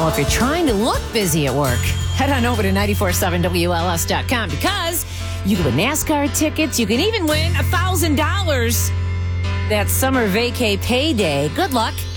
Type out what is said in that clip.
Well, if you're trying to look busy at work, head on over to 947WLS.com because you can win NASCAR tickets. You can even win $1,000 that summer vacay payday. Good luck.